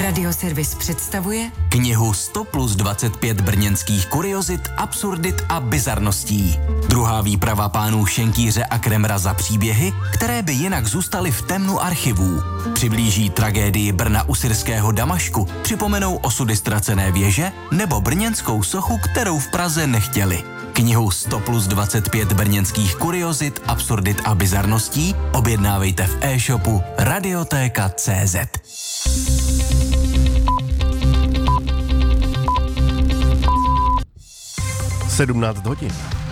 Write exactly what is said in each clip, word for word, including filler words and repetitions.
Radioservis představuje knihu sto plus dvacet pět brněnských kuriozit, absurdit a bizarností. Druhá výprava pánů Šenkýře a Kremra za příběhy, které by jinak zůstaly v temnu archivů. Přiblíží tragédii Brna u syrského Damašku, připomenou osudy ztracené věže nebo brněnskou sochu, kterou v Praze nechtěli. Knihu sto plus dvacet pět brněnských kuriozit, absurdit a bizarností objednávejte v e-shopu Radiotéka tečka cé zet. sedmnáct hodin.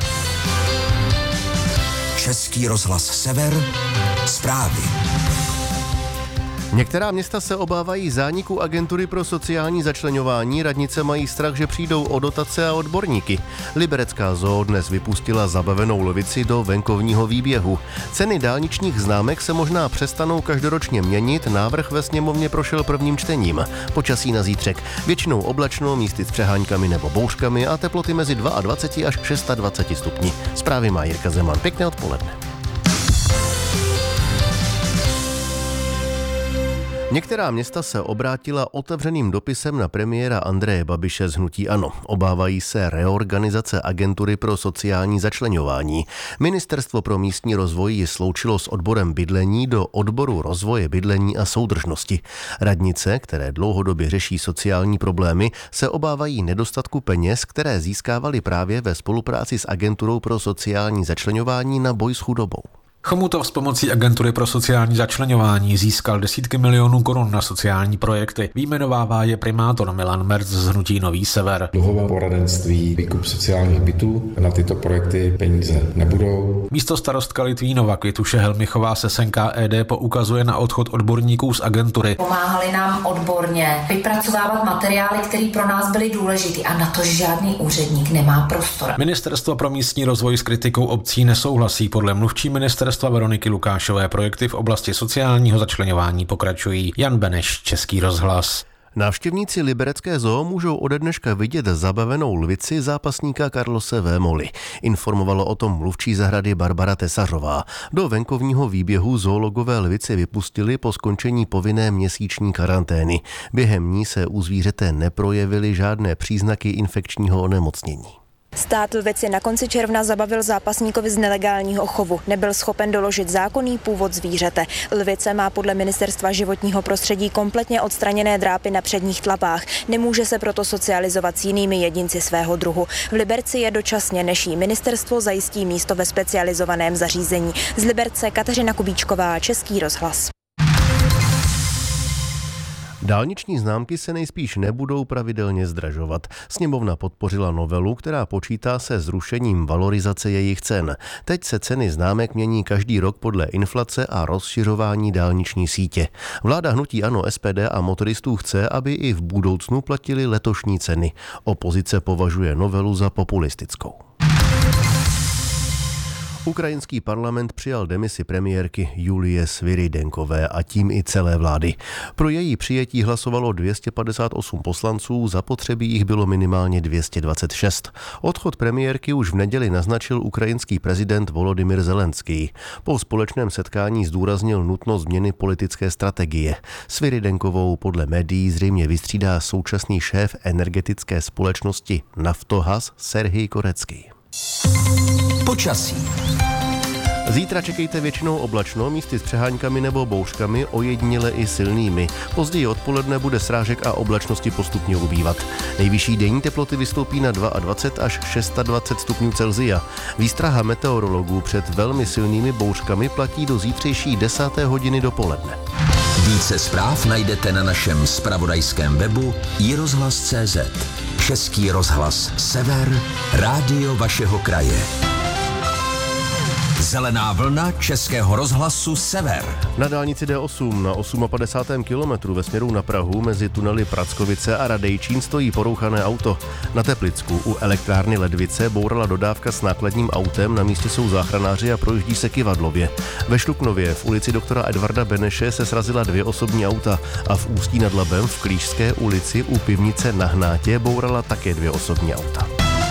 Český rozhlas Sever, zprávy. Některá města se obávají zániku agentury pro sociální začleňování, radnice mají strach, že přijdou o dotace a odborníky. Liberecká zoo dnes vypustila zabavenou lvici do venkovního výběhu. Ceny dálničních známek se možná přestanou každoročně měnit, návrh ve sněmovně prošel prvním čtením. Počasí na zítřek, většinou oblačno, místy s přeháňkami nebo bouřkami a teploty mezi dvacet dva až dvacet šest stupni. Zprávy má Jirka Zeman, pěkné odpoledne. Některá města se obrátila otevřeným dopisem na premiéra Andreje Babiše z hnutí ANO. Obávají se reorganizace agentury pro sociální začleňování. Ministerstvo pro místní rozvoj ji sloučilo s odborem bydlení do odboru rozvoje bydlení a soudržnosti. Radnice, které dlouhodobě řeší sociální problémy, se obávají nedostatku peněz, které získávaly právě ve spolupráci s agenturou pro sociální začleňování na boj s chudobou. Chomutov s pomocí agentury pro sociální začleňování získal desítky milionů korun na sociální projekty. Vyjmenovává je primátor Milan Merc z hnutí Nový Sever. Dluhové poradenství, výkup sociálních bytů, na tyto projekty peníze nebudou. Místo starostka Litvínova Květuše Helmichová se S N K E D poukazuje na odchod odborníků z agentury. Pomáhali nám odborně vypracovávat materiály, které pro nás byly důležité, a na to žádný úředník nemá prostor. Ministerstvo pro místní rozvoj s kritikou obcí nesouhlasí. Podle mluvčí ministerstva Veroniky Lukášové projekty v oblasti sociálního začleňování pokračují. Jan Beneš, Český rozhlas. Návštěvníci Liberecké zoo můžou ode dneška vidět zabavenou lvici zápasníka Carlose Vémoly. Informovalo o tom mluvčí zahrady Barbara Tesařová. Do venkovního výběhu zoologové lvici vypustili po skončení povinné měsíční karantény. Během ní se u zvířete neprojevily žádné příznaky infekčního onemocnění. Stát lvici na konci června zabavil zápasníkovi z nelegálního chovu. Nebyl schopen doložit zákonný původ zvířete. Lvice má podle Ministerstva životního prostředí kompletně odstraněné drápy na předních tlapách. Nemůže se proto socializovat s jinými jedinci svého druhu. V Liberci je dočasně, než jí ministerstvo zajistí místo ve specializovaném zařízení. Z Liberce Kateřina Kubíčková, Český rozhlas. Dálniční známky se nejspíš nebudou pravidelně zdražovat. Sněmovna podpořila novelu, která počítá se zrušením valorizace jejich cen. Teď se ceny známek mění každý rok podle inflace a rozšiřování dálniční sítě. Vláda hnutí ANO, S P D a motoristů chce, aby i v budoucnu platily letošní ceny. Opozice považuje novelu za populistickou. Ukrajinský parlament přijal demisi premiérky Julie Svyrydenkové a tím i celé vlády. Pro její přijetí hlasovalo dvě stě padesát osm poslanců, zapotřebí jich bylo minimálně dvě stě dvacet šest. Odchod premiérky už v neděli naznačil ukrajinský prezident Volodymyr Zelenský. Po společném setkání zdůraznil nutnost změny politické strategie. Svyrydenkovou podle médií zřejmě vystřídá současný šéf energetické společnosti Naftogaz Serhij Korecký. Počasí. Zítra čekejte většinou oblačno, místy s přeháňkami nebo bouřkami, ojediněle i silnými. Později odpoledne bude srážek a oblačnosti postupně ubývat. Nejvyšší denní teploty vystoupí na dvacet dva až dvacet šest stupňů Celsia. Výstraha meteorologů před velmi silnými bouřkami platí do zítřejší desáté hodiny dopoledne. Více zpráv najdete na našem zpravodajském webu i rozhlas tečka cé zet. Český rozhlas Sever, rádio vašeho kraje. Zelená vlna Českého rozhlasu Sever. Na dálnici D osm na padesátém osmém kilometru ve směru na Prahu mezi tunely Prackovice a Radejčín stojí porouchané auto. Na Teplicku u elektrárny Ledvice bourala dodávka s nákladním autem, na místě jsou záchranáři a projíždí se kyvadlově. Ve Šluknově v ulici doktora Edvarda Beneše se srazila dvě osobní auta a v Ústí nad Labem v Klížské ulici u pivnice na Hnátě bourala také dvě osobní auta.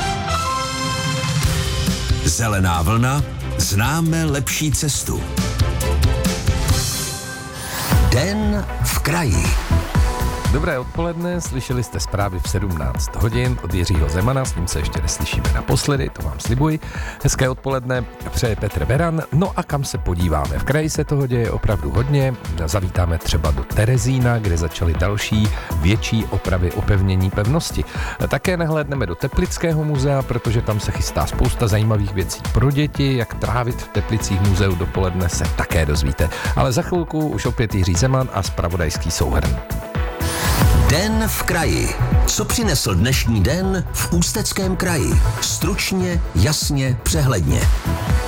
Zelená vlna. Známe lepší cestu. Den v kraji. Dobré odpoledne, slyšeli jste zprávy v sedmnáct hodin od Jiřího Zemana, s ním se ještě neslyšíme naposledy, to vám slibuji. Hezké odpoledne přeje Petr Beran. No a kam se podíváme? V kraji se toho děje opravdu hodně. Zavítáme třeba do Terezína, kde začaly další větší opravy opevnění pevnosti. Také nahlédneme do Teplického muzea, protože tam se chystá spousta zajímavých věcí pro děti. Jak trávit v Teplicích muzeu dopoledne se také dozvíte. Ale za chvilku už opět Jiří Zeman a zpravodajský souhrn. Den v kraji. Co přinesl dnešní den v Ústeckém kraji? Stručně, jasně, přehledně.